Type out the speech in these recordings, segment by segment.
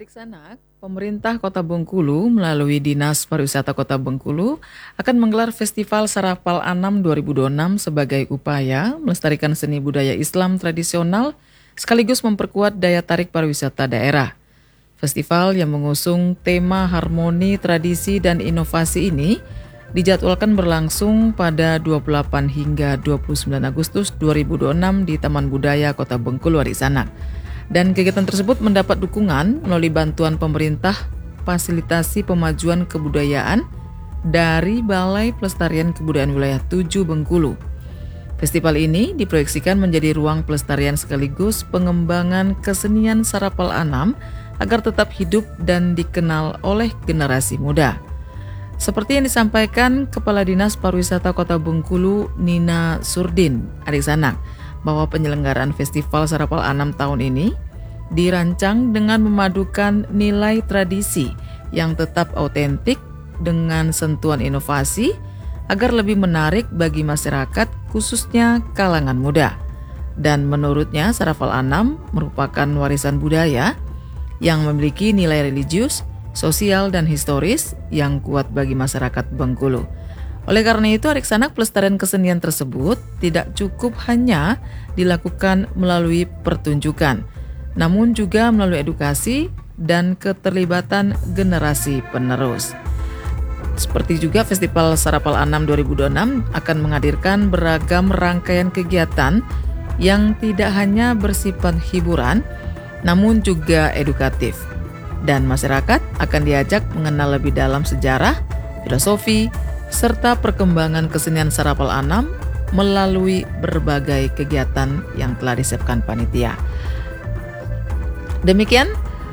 Adik Sanak, pemerintah Kota Bengkulu melalui Dinas Pariwisata Kota Bengkulu akan menggelar Festival Sarapal Anam 2026 sebagai upaya melestarikan seni budaya Islam tradisional sekaligus memperkuat daya tarik pariwisata daerah. Festival yang mengusung tema harmoni, tradisi, dan inovasi ini dijadwalkan berlangsung pada 28 hingga 29 Agustus 2026 di Taman Budaya Kota Bengkulu, Adik Sanak. Dan kegiatan tersebut mendapat dukungan melalui bantuan pemerintah fasilitasi pemajuan kebudayaan dari Balai Pelestarian Kebudayaan Wilayah 7 Bengkulu. Festival ini diproyeksikan menjadi ruang pelestarian sekaligus pengembangan kesenian Sarapal Anam agar tetap hidup dan dikenal oleh generasi muda. Seperti yang disampaikan Kepala Dinas Pariwisata Kota Bengkulu Nina Surdin, Adik Sanak, bahwa penyelenggaraan Festival Sarapal Anam tahun ini dirancang dengan memadukan nilai tradisi yang tetap autentik dengan sentuhan inovasi agar lebih menarik bagi masyarakat khususnya kalangan muda. Dan menurutnya Sarapal Anam merupakan warisan budaya yang memiliki nilai religius, sosial, dan historis yang kuat bagi masyarakat Bengkulu. Oleh karena itu, Adik Sanak, pelestarian kesenian tersebut tidak cukup hanya dilakukan melalui pertunjukan, namun juga melalui edukasi dan keterlibatan generasi penerus. Seperti juga Festival Sarapal Anam 2026 akan menghadirkan beragam rangkaian kegiatan yang tidak hanya bersifat hiburan, namun juga edukatif. Dan masyarakat akan diajak mengenal lebih dalam sejarah, filosofi, serta perkembangan kesenian Sarapal Anam melalui berbagai kegiatan yang telah disiapkan panitia. Demikian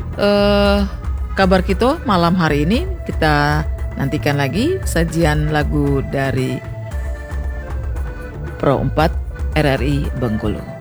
kabar kita malam hari ini. Kita nantikan lagi sajian lagu dari Pro 4 RRI Bengkulu.